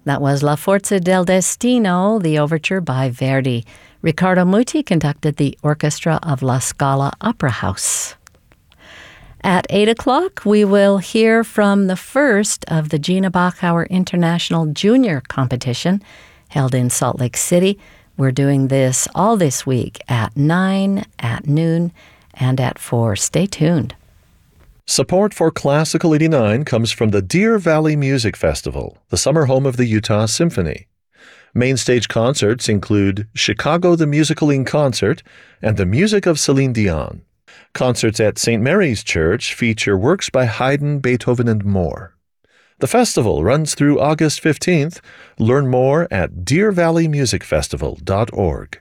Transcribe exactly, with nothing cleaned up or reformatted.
That was La Forza del Destino, the overture by Verdi. Riccardo Muti conducted the orchestra of La Scala Opera House. At eight o'clock, we will hear from the first of the Gina Bachauer International Junior Competition held in Salt Lake City. We're doing this all this week at nine, at noon, and at four. Stay tuned. Support for Classical eighty-nine comes from the Deer Valley Music Festival, the summer home of the Utah Symphony. Main stage concerts include Chicago the Musical in Concert and the Music of Celine Dion. Concerts at Saint Mary's Church feature works by Haydn, Beethoven, and more. The festival runs through August fifteenth. Learn more at deer valley music festival dot org.